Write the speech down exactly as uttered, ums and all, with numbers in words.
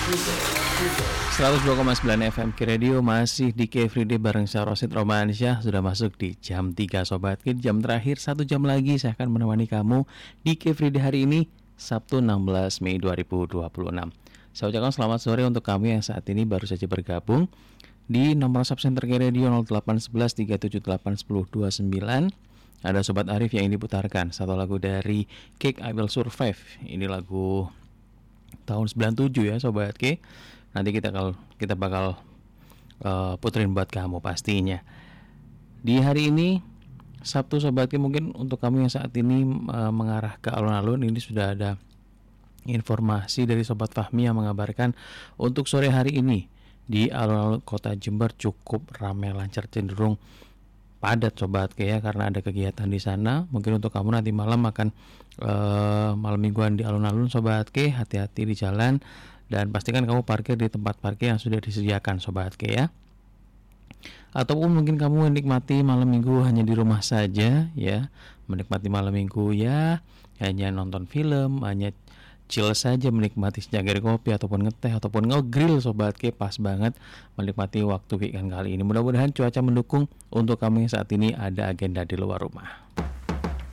seratus dua koma sembilan F M K Radio masih di K Free Day bareng saya Rosid Romansyah. Sudah masuk di jam tiga Sobat K. Jam terakhir satu jam lagi saya akan menemani kamu di K Free Day hari ini Sabtu enam belas Mei dua ribu dua puluh enam. Saya ucapkan selamat sore untuk kamu yang saat ini baru saja bergabung di nomor subcenter K Radio nol delapan satu satu tiga tujuh delapan satu nol dua sembilan. Ada Sobat Arif yang diputarkan satu lagu dari Cake I Will Survive. Ini lagu tahun sembilan puluh tujuh ya Sobat K. Nanti kita bakal kita bakal uh, puterin buat kamu pastinya. Di hari ini Sabtu Sobat K, mungkin untuk kamu yang saat ini uh, mengarah ke alun-alun, ini sudah ada informasi dari Sobat Fahmi yang mengabarkan untuk sore hari ini di alun-alun Kota Jember cukup ramai lancar, cenderung padat Sobat K ya, karena ada kegiatan di sana. Mungkin untuk kamu nanti malam akan uh, malam mingguan di alun-alun Sobat K, hati-hati di jalan dan pastikan kamu parkir di tempat parkir yang sudah disediakan Sobat K ya. Ataupun mungkin kamu menikmati malam minggu hanya di rumah saja ya, menikmati malam minggu ya hanya nonton film, hanya chill saja, menikmati secangkir kopi ataupun ngeteh ataupun ngegrill Sobat K. Pas banget menikmati waktu weekend kali ini. Mudah-mudahan cuaca mendukung untuk kamu yang saat ini ada agenda di luar rumah.